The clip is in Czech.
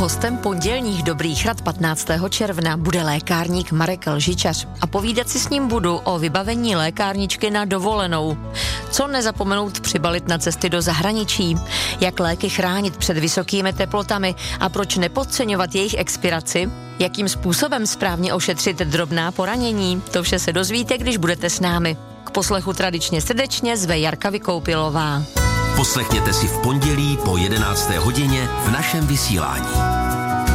Hostem pondělních dobrých rad 15. června bude lékárník Marek Lžičař a povídat si s ním budu o vybavení lékárničky na dovolenou. Co nezapomenout přibalit na cesty do zahraničí, jak léky chránit před vysokými teplotami a proč nepodceňovat jejich expiraci, jakým způsobem správně ošetřit drobná poranění, to vše se dozvíte, když budete s námi. K poslechu tradičně srdečně zve Jarka Vykoupilová. Poslechněte si v pondělí po 11. hodině v našem vysílání.